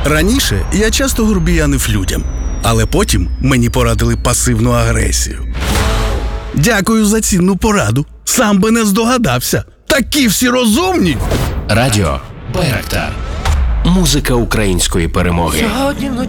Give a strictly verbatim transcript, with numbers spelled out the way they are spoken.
Раніше я часто грубіянив людям, але потім мені порадили пасивну агресію. Дякую за цінну пораду. Сам би не здогадався. Такі всі розумні! Радіо Байрактар. Музика української перемоги.